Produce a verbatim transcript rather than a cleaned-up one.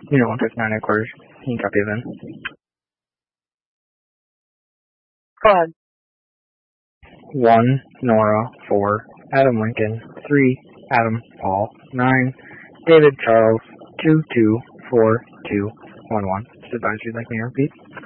You know, one fifty nine headquarters. Can you copy then? Go ahead. One Nora, four Adam Lincoln, three Adam Paul, nine David Charles, two two four two one one. Advisory, like me to repeat.